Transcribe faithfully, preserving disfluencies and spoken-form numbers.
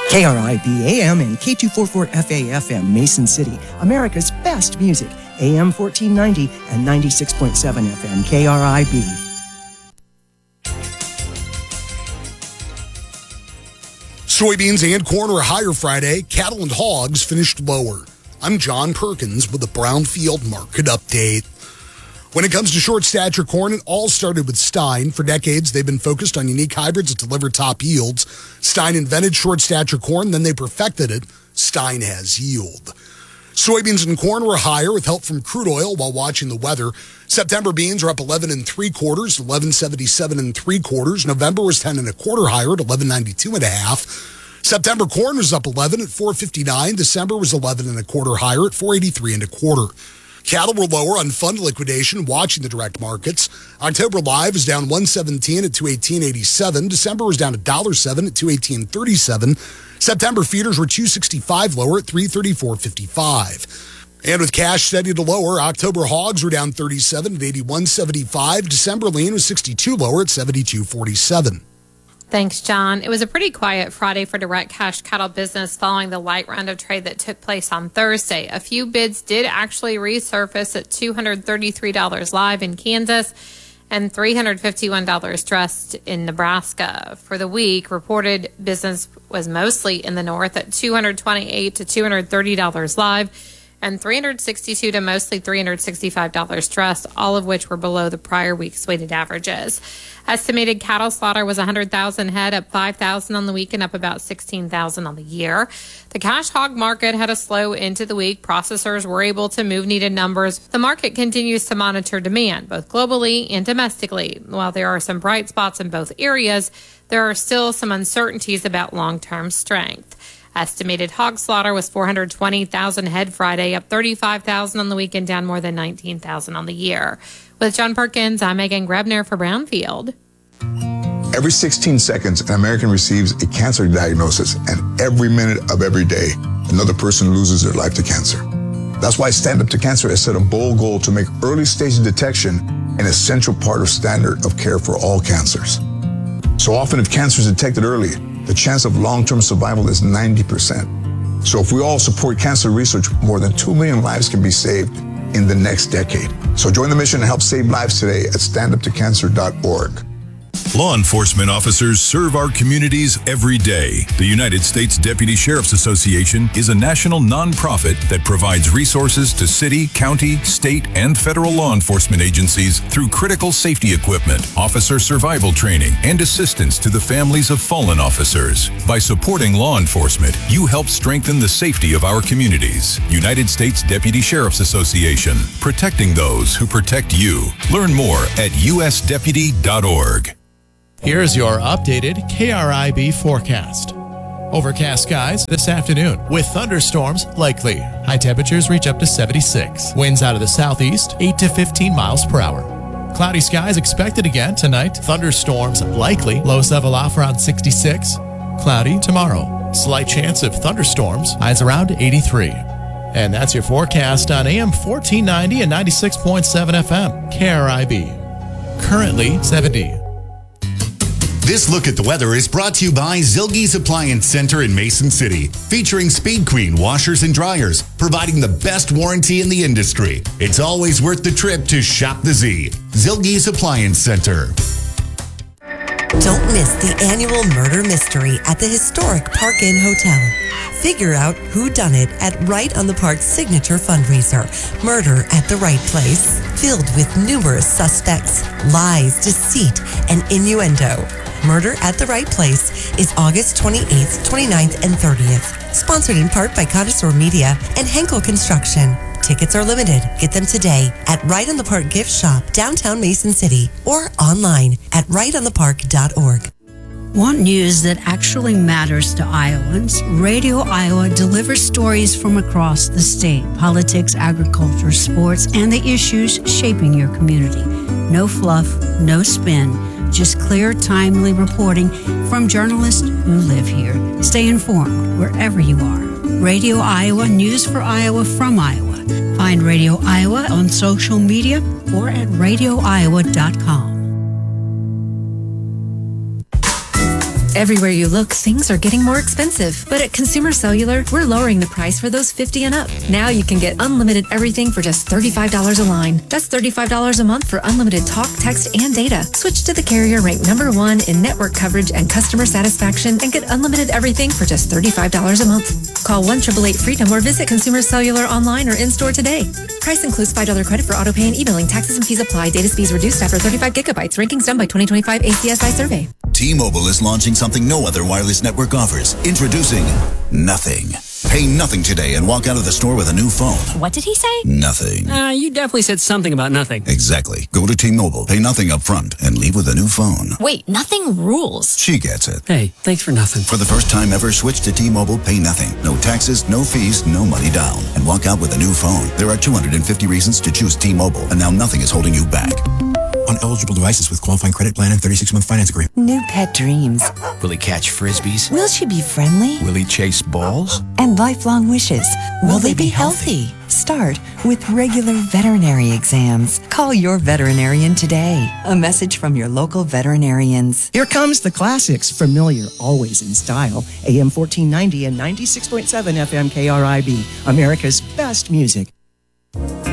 K R I B A M and K two forty-four F A F M, Mason City, America's best music, A M fourteen ninety and ninety-six point seven F M, K R I B. Soybeans and corn are higher Friday. Cattle and hogs finished lower. I'm John Perkins with the Brownfield Market Update. When it comes to short stature corn, it all started with Stein. For decades, they've been focused on unique hybrids that deliver top yields. Stein invented short stature corn, then they perfected it. Stein has yield. Soybeans and corn were higher with help from crude oil while watching the weather. September beans are up eleven and three quarters, eleven seventy-seven and three quarters. November was ten and a quarter higher at eleven ninety-two and a half. September corn was up eleven at four fifty-nine. December was eleven and a quarter higher at four eighty-three and a quarter. Cattle were lower on fund liquidation, watching the direct markets. October live is down one seventeen at two eighteen eighty-seven. December was down one dollar seven at two eighteen thirty-seven. September feeders were two sixty-five lower at three thirty-four fifty-five. And with cash steady to lower, October hogs were down thirty-seven at eighty-one seventy-five. December lean was sixty-two lower at seventy-two forty-seven. Thanks, John. It was a pretty quiet Friday for direct cash cattle business following the light round of trade that took place on Thursday. A few bids did actually resurface at two hundred thirty-three dollars live in Kansas and three hundred fifty-one dollars dressed in Nebraska. For the week, reported business was mostly in the north at two hundred twenty-eight to two hundred thirty dollars live and three hundred sixty-two to mostly three hundred sixty-five dollars dressed, all of which were below the prior week's weighted averages. Estimated cattle slaughter was one hundred thousand head, up five thousand on the week and up about sixteen thousand on the year. The cash hog market had a slow into the week. Processors were able to move needed numbers. The market continues to monitor demand, both globally and domestically. While there are some bright spots in both areas, there are still some uncertainties about long-term strength. Estimated hog slaughter was four hundred twenty thousand head Friday, up thirty-five thousand on the week and down more than nineteen thousand on the year. With John Perkins, I'm Megan Grebner for Brownfield. Every sixteen seconds, an American receives a cancer diagnosis, and every minute of every day, another person loses their life to cancer. That's why Stand Up to Cancer has set a bold goal to make early stage detection an essential part of standard of care for all cancers. So often, if cancer is detected early, the chance of long-term survival is ninety percent. So if we all support cancer research, more than two million lives can be saved in the next decade. So join the mission and help save lives today at stand up to cancer dot org. Law enforcement officers serve our communities every day. The United States Deputy Sheriff's Association is a national nonprofit that provides resources to city, county, state, and federal law enforcement agencies through critical safety equipment, officer survival training, and assistance to the families of fallen officers. By supporting law enforcement, you help strengthen the safety of our communities. United States Deputy Sheriff's Association, protecting those who protect you. Learn more at U S deputy dot org. Here's your updated K R I B forecast. Overcast skies this afternoon with thunderstorms likely. High temperatures reach up to seventy-six. Winds out of the southeast, eight to fifteen miles per hour. Cloudy skies expected again tonight. Thunderstorms likely. Low level off around sixty-six. Cloudy tomorrow. Slight chance of thunderstorms. Highs around eighty-three. And that's your forecast on A M fourteen ninety and ninety-six point seven F M. K R I B. Currently seventy. This look at the weather is brought to you by Zilge's Appliance Center in Mason City, featuring Speed Queen washers and dryers, providing the best warranty in the industry. It's always worth the trip to shop the Z. Zilge's Appliance Center. Don't miss the annual murder mystery at the historic Park Inn Hotel. Figure out whodunit at Right on the Park's signature fundraiser, Murder at the Right Place, filled with numerous suspects, lies, deceit, and innuendo. Murder at the Right Place is August twenty-eighth, twenty-ninth, and thirtieth. Sponsored in part by Connoisseur Media and Henkel Construction. Tickets are limited. Get them today at Right on the Park Gift Shop, downtown Mason City, or online at right on the park dot org. Want news that actually matters to Iowans? Radio Iowa delivers stories from across the state, politics, agriculture, sports, and the issues shaping your community. No fluff, no spin, just clear, timely reporting from journalists who live here. Stay informed wherever you are. Radio Iowa, news for Iowa from Iowa. Find Radio Iowa on social media or at radio iowa dot com. Everywhere you look, things are getting more expensive. But at Consumer Cellular, we're lowering the price for those fifty and up. Now you can get unlimited everything for just thirty-five dollars a line. That's thirty-five dollars a month for unlimited talk, text, and data. Switch to the carrier ranked number one in network coverage and customer satisfaction and get unlimited everything for just thirty-five dollars a month. Call one eight eight eight freedom or visit Consumer Cellular online or in-store today. Price includes five dollars credit for auto pay and e-billing. Taxes and fees apply. Data speeds reduced after thirty-five gigabytes. Rankings done by twenty twenty-five A C S I survey. T-Mobile is launching something no other wireless network offers. Introducing Nothing. Pay nothing today and walk out of the store with a new phone. What did he say? Nothing. Uh, you definitely said something about nothing. Exactly. Go to T-Mobile, pay nothing up front, and leave with a new phone. Wait, nothing rules. She gets it. Hey, thanks for nothing. For the first time ever, switch to T-Mobile, pay nothing. No taxes, no fees, no money down. And walk out with a new phone. There are two hundred fifty reasons to choose T-Mobile, and now nothing is holding you back. On eligible devices with qualifying credit plan and thirty-six month finance agreement. New pet dreams. Will he catch frisbees? Will she be friendly? Will he chase balls? And lifelong wishes. Will, Will they, they be healthy? healthy? Start with regular veterinary exams. Call your veterinarian today. A message from your local veterinarians. Here comes the classics, familiar, always in style. A M fourteen ninety and ninety-six point seven F M K R I B, America's best music.